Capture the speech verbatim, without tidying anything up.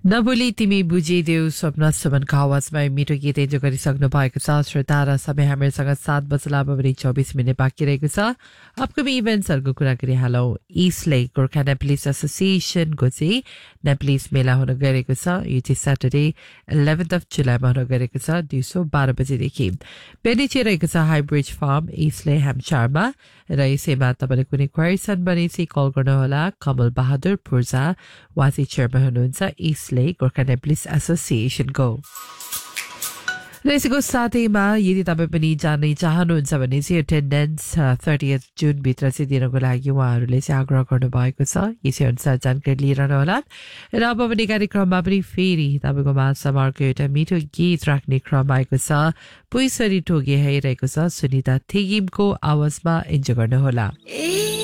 नबोली तिमी बुझिदेऊ स्वप्न सुमनको आवाजमा मिठो गीत एन्जोय गरिसक्नु भएको छ श्रोता र समय हामीसँग सात बजेला पनि चौबिस मिनट बाँकी रहेको छ अपकमिङ इभेन्ट्सहरूको कुरा गरिहालौँ इस्टले गोर्खा नेप्लिस एसोसिएसनको चाहिँ नेप्लिस मेला हुन गएको छ यो चाहिँ स्याटरडे इलेभेन्थ अफ जुलाईमा हुन गएको छ दिउँसो बाह्र बजेदेखि पेनी चाहिँ रहेको छ हाइब्रिज फार्म इस्टले हेम्पचारमा र यसैमा तपाईँले कुनै क्वारी छन् भने चाहिँ कल गर्नुहोला कमल बहादुर पूर्जा उहाँ चाहिँ चेयरम्यान हुनुहुन्छ इस्टले गोर्खा नेप्लिस एसोसिएसनको र यसको साथैमा यदि तपाईँ पनि जानै चाहनुहुन्छ भने चाहिँ एटेन्डेन्स थर्टियथ जुनभित्र चाहिँ दिनको लागि उहाँहरूले चाहिँ आग्रह गर्नुभएको छ यसै अनुसार जानकारी लिइरहनु होला र अब पनि कार्यक्रममा पनि फेरि तपाईँको माझसम्मको एउटा मिठो गीत राख्ने क्रम आएको छ पुइसरी टोगे आइरहेको छ सुनिता थिगिमको आवाजमा इन्जोय गर्नुहोला।